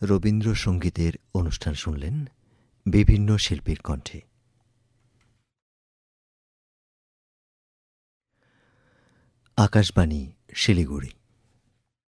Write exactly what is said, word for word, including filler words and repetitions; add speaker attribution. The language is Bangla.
Speaker 1: রবীন্দ্রসঙ্গীতের অনুষ্ঠান শুনলেন বিভিন্ন শিল্পীর কণ্ঠে। আকাশবাণী শিলিগুড়ি।